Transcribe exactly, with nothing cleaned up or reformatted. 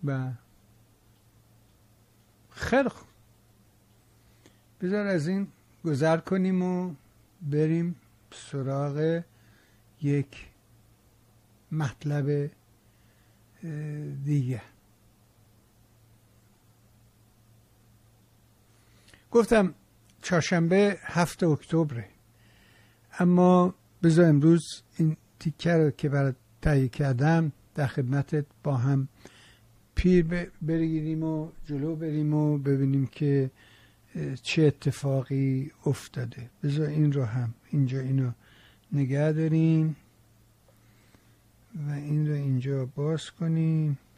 و خیلی خوب، بذار از این گذر کنیم و بریم سراغ یک مطلب دیگه. گفتم چهارشنبه هفت اکتبر، اما بذار امروز این تیکه رو که برات تهیه کردم در خدمتت با هم پیر بگیریم و جلو بریم و ببینیم که چه اتفاقی افتاده. بذار این رو هم اینجا اینو نگه داریم و این رو اینجا باز کنیم.